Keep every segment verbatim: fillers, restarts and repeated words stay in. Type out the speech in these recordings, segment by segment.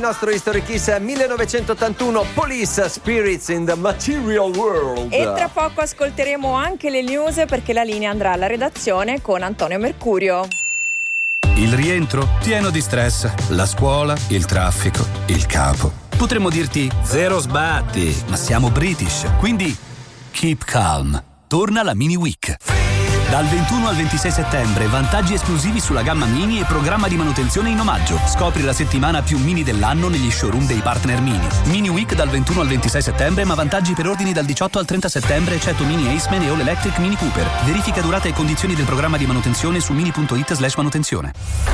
nostro History Kiss millenovecentottantuno, Police, Spirits in the Material World. E tra poco ascolteremo anche le news, perché la linea andrà alla redazione con Antonio Mercurio. Il rientro pieno di stress, la scuola, il traffico, il capo. Potremmo dirti zero sbatti, ma siamo British, quindi keep calm. Torna la Mini Week. Dal ventuno al ventisei settembre, vantaggi esclusivi sulla gamma Mini e programma di manutenzione in omaggio. Scopri la settimana più Mini dell'anno negli showroom dei partner Mini. Mini Week dal ventuno al ventisei settembre, ma vantaggi per ordini dal diciotto al trenta settembre, eccetto Mini Aceman e All Electric Mini Cooper. Verifica durata e condizioni del programma di manutenzione su mini.it slash manutenzione.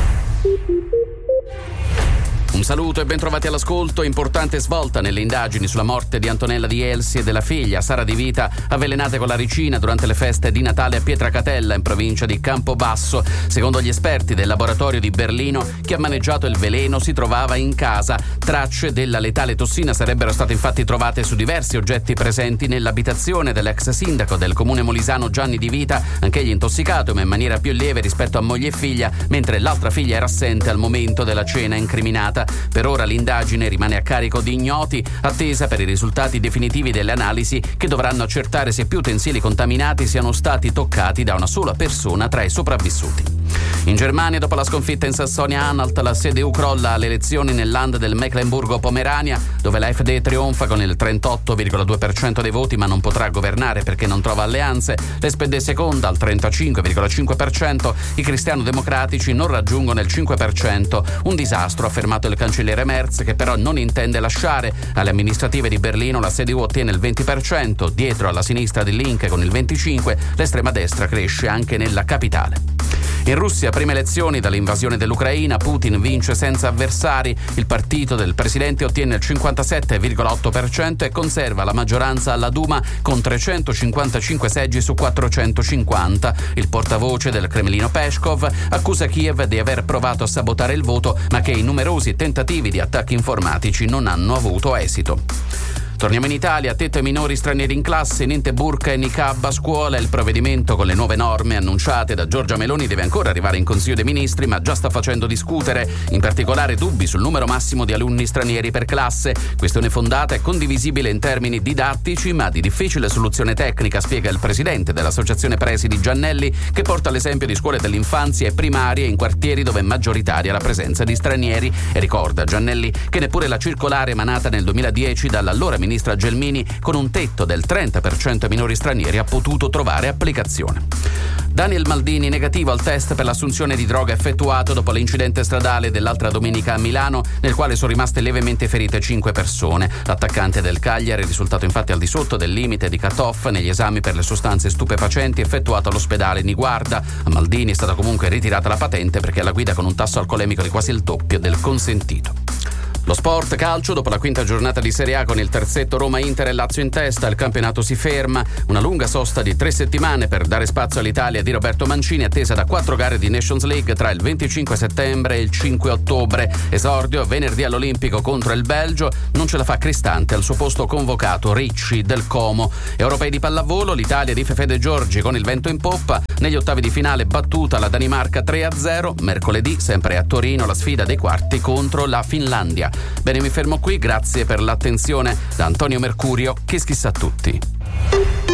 Un saluto e ben trovati all'ascolto. Importante svolta nelle indagini sulla morte di Antonella Di Elsi e della figlia Sara Di Vita, avvelenate con la ricina durante le feste di Natale a Pietracatella, in provincia di Campobasso. Secondo gli esperti del laboratorio di Berlino, chi ha maneggiato il veleno si trovava in casa. Tracce della letale tossina sarebbero state infatti trovate su diversi oggetti presenti nell'abitazione dell'ex sindaco del comune molisano Gianni Di Vita, anch'egli intossicato ma in maniera più lieve rispetto a moglie e figlia, mentre l'altra figlia era assente al momento della cena incriminata. Per ora l'indagine rimane a carico di ignoti, attesa per i risultati definitivi delle analisi che dovranno accertare se più utensili contaminati siano stati toccati da una sola persona tra i sopravvissuti. In Germania, dopo la sconfitta in Sassonia-Anhalt, la C D U crolla alle elezioni nel land del Mecklenburgo-Pomerania, dove la F D trionfa con il trentotto virgola due per cento dei voti, ma non potrà governare perché non trova alleanze. L'S P D seconda al trentacinque virgola cinque per cento, i cristiano-democratici non raggiungono il cinque per cento. Un disastro, ha affermato il cancelliere Merz, che però non intende lasciare. Alle amministrative di Berlino la C D U ottiene il venti per cento, dietro alla sinistra di Linke con il venticinque per cento, l'estrema destra cresce anche nella capitale. In Russia, prime elezioni dall'invasione dell'Ucraina, Putin vince senza avversari, il partito del presidente ottiene il cinquantasette virgola otto per cento e conserva la maggioranza alla Duma con trecentocinquantacinque seggi su quattrocentocinquanta. Il portavoce del Cremlino Peskov accusa Kiev di aver provato a sabotare il voto, ma che i numerosi tentativi di attacchi informatici non hanno avuto esito. Torniamo in Italia, tetto ai minori stranieri in classe, niente burka e niqab a scuola. Il provvedimento con le nuove norme annunciate da Giorgia Meloni deve ancora arrivare in Consiglio dei Ministri, ma già sta facendo discutere, in particolare dubbi sul numero massimo di alunni stranieri per classe. Questione fondata e condivisibile in termini didattici, ma di difficile soluzione tecnica, spiega il presidente dell'Associazione Presidi Giannelli, che porta l'esempio di scuole dell'infanzia e primarie in quartieri dove è maggioritaria la presenza di stranieri. E ricorda Giannelli che neppure la circolare emanata nel duemiladieci dall'allora ministro ministra Gelmini, con un tetto del trenta per cento ai minori stranieri, ha potuto trovare applicazione. Daniel Maldini negativo al test per l'assunzione di droga effettuato dopo l'incidente stradale dell'altra domenica a Milano, nel quale sono rimaste levemente ferite cinque persone. L'attaccante del Cagliari è risultato infatti al di sotto del limite di cut-off negli esami per le sostanze stupefacenti effettuato all'ospedale Niguarda. A Maldini è stata comunque ritirata la patente perché alla guida con un tasso alcolemico di quasi il doppio del consentito. Lo sport calcio, dopo la quinta giornata di Serie A con il terzetto Roma-Inter e Lazio in testa, il campionato si ferma. Una lunga sosta di tre settimane per dare spazio all'Italia di Roberto Mancini, attesa da quattro gare di Nations League tra il venticinque settembre e il cinque ottobre. Esordio venerdì all'Olimpico contro il Belgio, non ce la fa Cristante, al suo posto convocato Ricci del Como. Europei di pallavolo, l'Italia di Fefede Giorgi con il vento in poppa, negli ottavi di finale battuta la Danimarca tre a zero. Mercoledì, sempre a Torino, la sfida dei quarti contro la Finlandia. Bene, mi fermo qui, grazie per l'attenzione. Da Antonio Mercurio, Kiss Kiss a tutti.